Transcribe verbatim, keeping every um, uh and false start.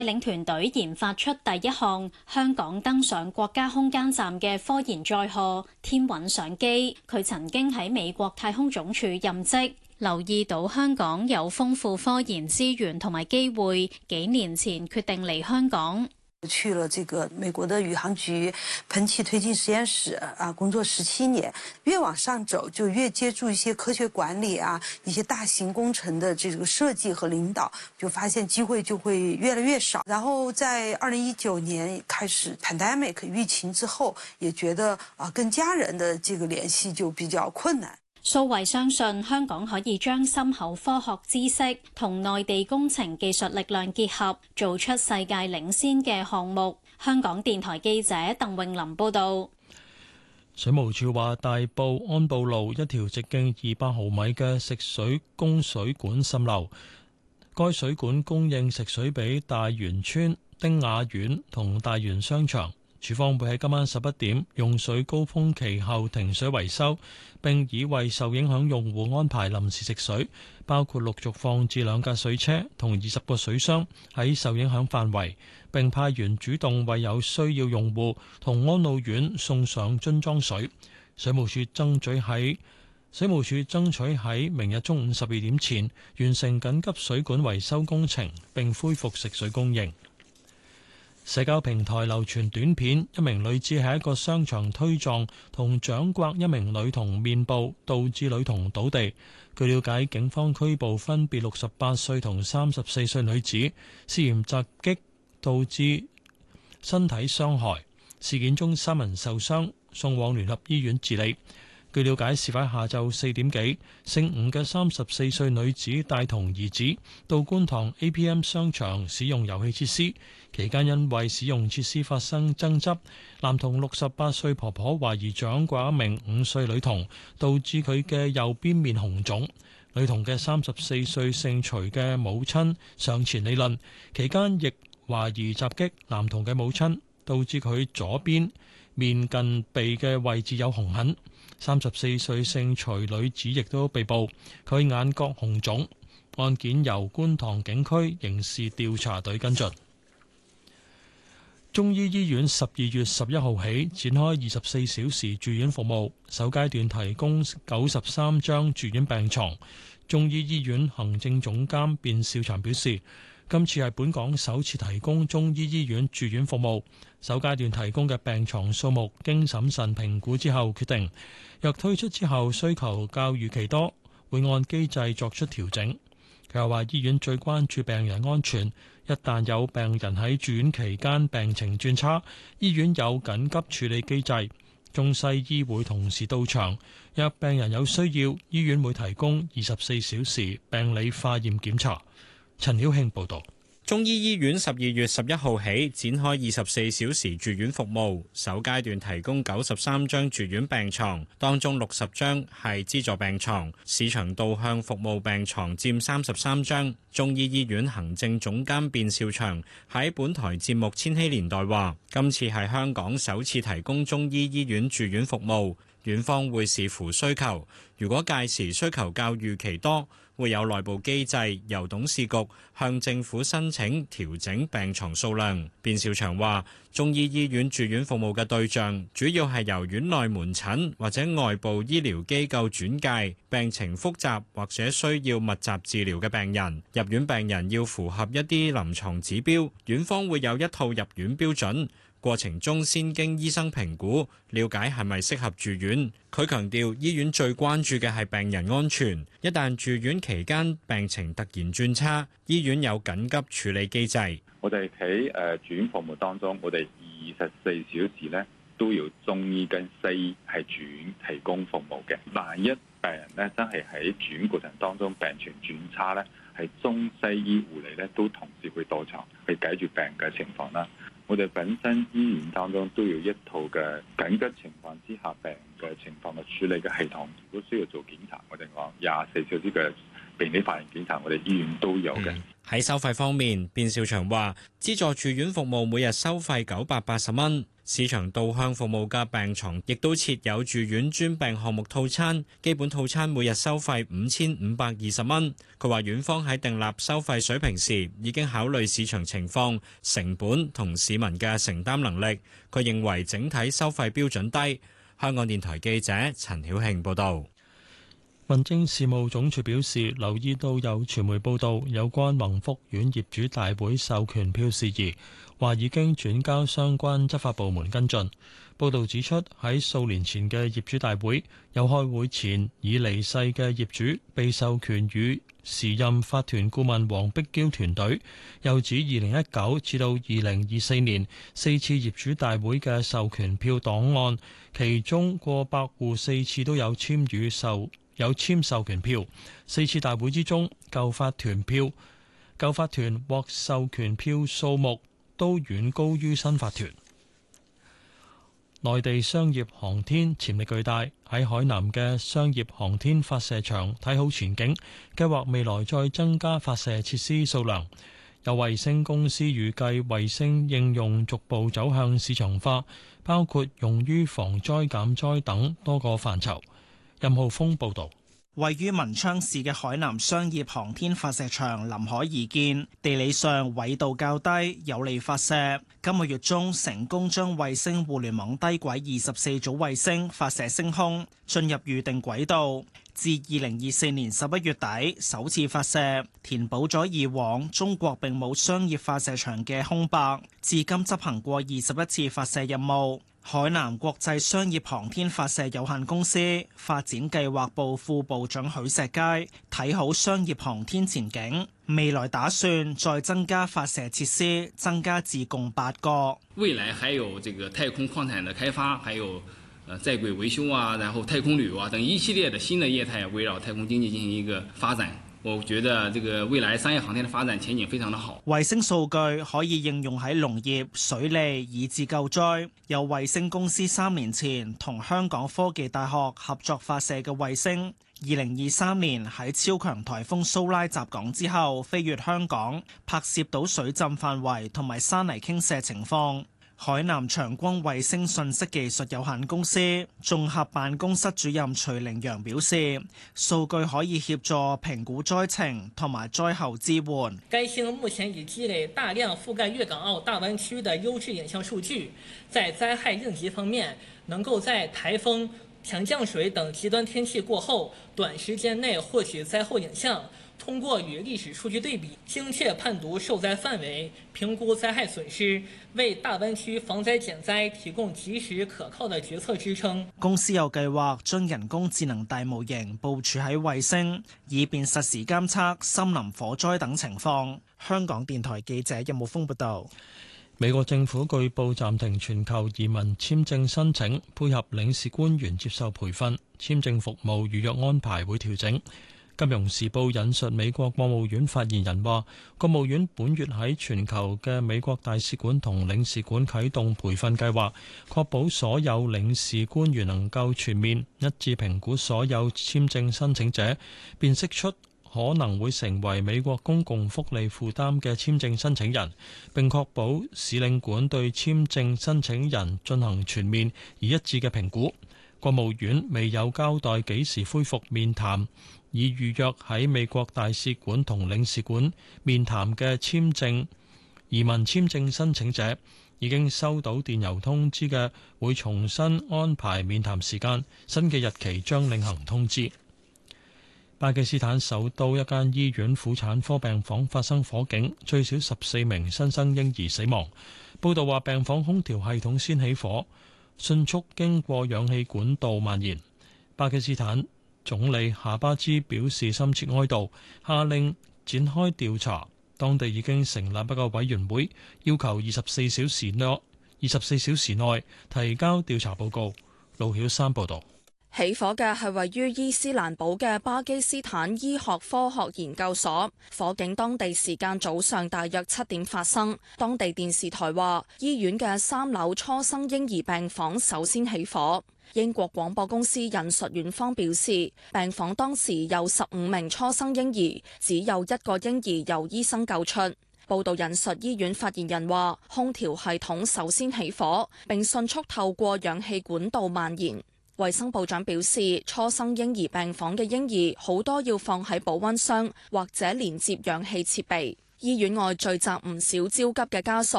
領團隊研發出第一項香港登上國家空間站嘅科研載荷天韻相機。佢曾經喺美國太空總署任職，留意到香港有豐富科研資源同埋機會，幾年前決定嚟香港。 去了這個美國的宇航局噴氣推進實驗室啊，工作十七年。越往上走，就越接觸一些科學管理啊，一些大型工程的這個設計和領導，就發現機會就會越來越少。然後在二零一九年開始 pandemic 疫情之後，也覺得啊，跟家人的這個聯繫就比較困難。 蘇慧相信香港可以將深厚科學知識同內地工程技術力量結合，做出世界領先嘅項目。香港電台記者鄧詠琳報道。 水務署話，大埔安步路一條直徑二百毫米嘅食水供水管滲漏，該水管供應食水俾大園村、丁雅苑同大園商場。署方會喺今晚十一點用水高峰期後停水維修，並已為受影響用戶安排臨時食水，包括陸續放置兩架水車同二十個水箱喺受影響範圍，並派員主動為有需要用戶同安老院送上樽裝水。水務署爭取喺水務署爭取喺明日中午十二點前完成緊急水管維修工程，並恢復食水供應。社交平台流傳短片，一名女子喺一個商場推撞同掌摑一名女童面部，導致女童倒地。據了解，警方拘捕分別六十八歲同三十四歲女子，涉嫌襲擊導致身體傷害。事件中三人受傷，送往聯合醫院治理。據了解，事發下晝四點幾，姓吳嘅三十四歲女子帶同兒子到觀塘 A P M 商場使用遊戲設施，期間因為使用設施發生爭執，男童六十八歲婆婆懷疑掌摑一名五歲女童，導致佢嘅右邊面紅腫。女童嘅三十四歲姓徐嘅母親上前理論，期間亦懷疑襲擊男童嘅母親，導致佢左邊面近鼻嘅位置有紅痕。三十四歲姓徐女子亦都被捕，佢眼角紅腫。案件由觀塘警區刑事調查隊跟進。中醫醫院十二月十一號起展開二十四小時住院服務，首階段提供九十三張住院病床。中醫醫院行政總監卞兆祥表示，今次係本港首次提供中醫醫院住院服務，首階段提供嘅病床數目經審慎評估之後決定，若推出之後需求較預期多，會按機制作出調整。佢又話，醫院最關注病人安全，一旦有病人喺住院期間病情轉差，醫院有緊急處理機制，中西醫會同時到場，若病人有需要，醫院會提供二十四小時病理化驗檢查。陳曉慶報道。 中醫醫院十二月十一號起展開二十四小時住院服務，首階段提供九十三張住院病床，當中六十張係資助病床，市場導向服務病床佔三十三張。中醫醫院行政總監卞兆祥喺本台節目《千禧年代》話，今次係香港首次提供中醫醫院住院服務，院方會視乎需求，如果屆時需求較預期多，會有內部機制由董事局向政府申請調整病床數量。卞兆祥話，中醫醫院住院服務嘅對象主要係由院內門診或者外部醫療機構轉介病情複雜或者需要密集治療嘅病人。入院病人要符合一啲臨床指標，院方會有一套入院標準，過程中先經醫生評估，了解係咪適合住院。佢強調，醫院最關注嘅係病人安全，一旦住院期間病情突然轉差，醫院有緊急處理機制。 我哋喺誒住院服務當中，我哋二十四小時咧都要中醫跟西醫係住院提供服務嘅。萬一病人咧真係喺住院過程當中病情轉差咧，係中西醫護理咧都同時會到場去解決病嘅情況啦。我哋本身醫院當中都有一套嘅緊急情況之下病嘅情況嘅處理嘅系統，如果需要做檢查，我哋講廿四小時嘅病理化驗檢查，我哋醫院都有嘅。 喺、嗯、收費方面，卞兆祥話，資助住院服務每日收費九百八十蚊。市場導向服務嘅病床亦都設有住院專病項目套餐，基本套餐每日收費五千五百二十蚊。佢話院方喺訂立收費水平時，已經考慮市場情況、成本同市民嘅承擔能力。佢認為整體收費標準低。香港電台記者陳曉慶報導。 民政事務總署表示，留意到有傳媒報道有關宏福苑業主大會授權票事宜，話已經轉交相關執法部門跟進。報道指出，喺數年前嘅業主大會，有開會前已離世嘅業主被授權與時任法團顧問黃碧嬌團隊。又指二零一九至到二零二四年四次業主大會嘅授權票檔案，其中過百戶四次都有簽與授。有簽授權票，四次大會之中，舊法團票、舊法團獲授權票數目都遠高於新法團。內地商業航天潛力巨大，喺海南嘅商業航天發射場睇好前景，計劃未來再增加發射設施數量。有衛星公司預計衛星應用逐步走向市場化，包括用於防災減災等多個範疇。任浩峰報道。 位於文昌市嘅海南商業航天發射場臨海而建，地理上緯度較低，有利發射。今個月中成功將衛星互聯網低軌二十四組衛星發射升空，進入預定軌道。至二零二四年十一月底首次發射，填補咗以往中國並冇商業發射場嘅空白。至今執行過二十一次發射任務。海南國際商業航天發射有限公司發展計劃部副部長許石佳睇好商業航天前景，未來打算再增加發射設施，增加至共八個。 未來還有這個太空礦產的開發，還有呃在軌維修啊，然後太空旅遊啊等一系列的新的業態圍繞太空經濟進行一個發展。我覺得這個未來商業航天的發展前景非常的好。 衛星數據可以應用喺農業、水利以至救災。有衛星公司三年前同香港科技大學合作發射嘅衛星，二零二三年喺超強颱風蘇拉襲港之後飛越香港，拍攝到水浸範圍同埋山泥傾瀉情況。海南長光衛星信息技術有限公司綜合辦公室主任徐凌陽表示，數據可以協助評估災情同埋災後支援。 該星目前已積累大量覆蓋粵港澳大灣區的優質影像數據，在災害應急方面，能夠在颱風、強降水等極端天氣過後，短時間內獲取災後影像。通過與歷史數據對比，精確判讀受災範圍，評估災害損失，為大灣區防災減災提供及時可靠的決策支撐。 公司有計劃將人工智能大模型部署喺衛星，以便實時監測森林火災等情況。香港電台記者任武峰報道。 美國政府據報暫停全球移民簽證申請，配合領事官員接受培訓，簽證服務預約安排會調整。金融時報引述美國國務院發言人話，國務院本月喺全球嘅美國大使館同領事館啟動培訓計劃，確保所有領事官員能夠全面一致評估所有簽證申請者，辨識出可能會成為美國公共福利負擔嘅簽證申請人，並確保使領館對簽證申請人進行全面而一致嘅評估。國務院未有交代幾時恢復面談，已預約喺美國大使館同領事館面談嘅簽證移民簽證申請者，已經收到電郵通知嘅，會重新安排面談時間，新嘅日期將另行通知。巴基斯坦首都一間醫院婦產科病房發生火警，最少十四名新生嬰兒死亡。報道話病房空調系統先起火，迅速經過氧氣管道蔓延。巴基斯坦總理夏巴茲表示深切哀悼，下令展開調查。當地已經成立一個委員會，要求二十四小時內二十四小時內提交調查報告。盧曉山報導。 起火嘅係位於伊斯蘭堡嘅巴基斯坦醫學科學研究所，火警當地時間早上大約七點發生。當地電視台話，醫院嘅三樓初生嬰兒病房首先起火。英國廣播公司引述院方表示，病房當時有十五名初生嬰兒，只有一個嬰兒由醫生救出。報道引述醫院發言人話，空調系統首先起火，並迅速透過氧氣管道蔓延。衛生部長表示，初生嬰兒病房嘅嬰兒好多要放喺保溫箱或者連接氧氣設備。醫院外聚集唔少焦急嘅家屬。